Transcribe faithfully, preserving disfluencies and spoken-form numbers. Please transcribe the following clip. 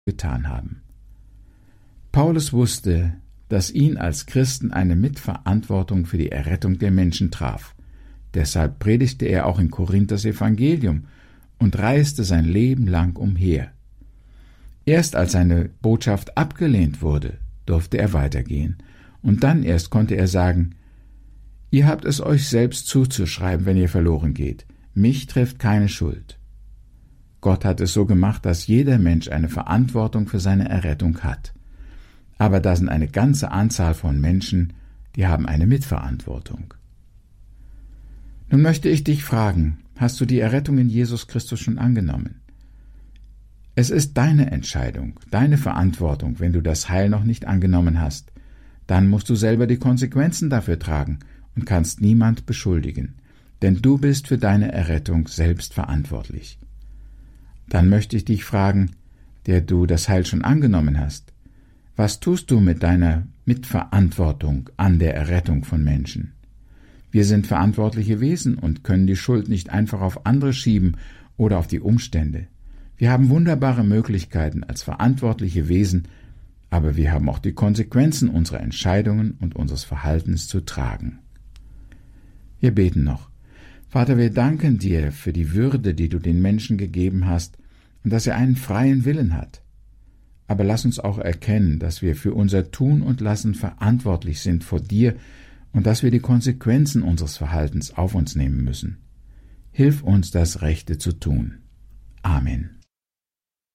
getan haben. Paulus wusste, dass ihn als Christen eine Mitverantwortung für die Errettung der Menschen traf. Deshalb predigte er auch in Korinth das Evangelium und reiste sein Leben lang umher. Erst als seine Botschaft abgelehnt wurde, durfte er weitergehen, und dann erst konnte er sagen: Ihr habt es euch selbst zuzuschreiben, wenn ihr verloren geht. Mich trifft keine Schuld. Gott hat es so gemacht, dass jeder Mensch eine Verantwortung für seine Errettung hat. Aber da sind eine ganze Anzahl von Menschen, die haben eine Mitverantwortung. Nun möchte ich dich fragen, hast du die Errettung in Jesus Christus schon angenommen? Es ist deine Entscheidung, deine Verantwortung, wenn du das Heil noch nicht angenommen hast. Dann musst du selber die Konsequenzen dafür tragen und kannst niemand beschuldigen, denn du bist für deine Errettung selbst verantwortlich. Dann möchte ich dich fragen, der du das Heil schon angenommen hast, was tust du mit deiner Mitverantwortung an der Errettung von Menschen? Wir sind verantwortliche Wesen und können die Schuld nicht einfach auf andere schieben oder auf die Umstände. Wir haben wunderbare Möglichkeiten als verantwortliche Wesen, aber wir haben auch die Konsequenzen unserer Entscheidungen und unseres Verhaltens zu tragen. Wir beten noch. Vater, wir danken dir für die Würde, die du den Menschen gegeben hast und dass er einen freien Willen hat. Aber lass uns auch erkennen, dass wir für unser Tun und Lassen verantwortlich sind vor dir und dass wir die Konsequenzen unseres Verhaltens auf uns nehmen müssen. Hilf uns, das Rechte zu tun. Amen.